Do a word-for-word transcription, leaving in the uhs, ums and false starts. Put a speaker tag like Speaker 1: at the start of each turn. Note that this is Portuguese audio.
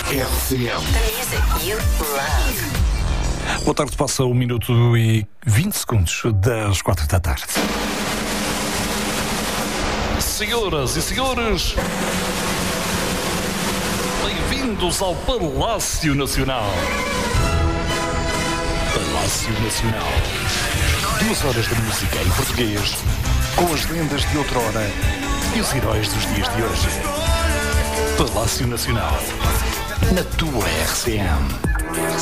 Speaker 1: R C M.
Speaker 2: The music you love.
Speaker 3: Boa tarde, passa um minuto e vinte segundos das quatro da tarde. Senhoras e senhores, bem-vindos ao Palácio Nacional. Palácio Nacional. Duas horas de música em português, com as lendas de outrora e os heróis dos dias de hoje. Palácio Nacional, na tua R C M.